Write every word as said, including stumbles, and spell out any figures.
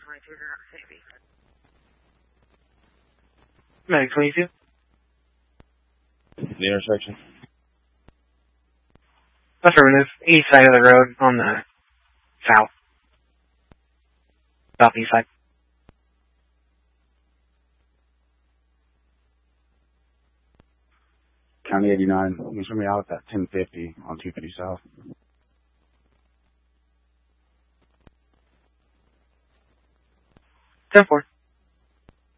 twenty-two, they're not safety. Medic twenty-two. The intersection. Affirmative. East side of the road on the south. Southeast side. County eighty-nine. You can show me out at ten fifty on two fifty South. ten four.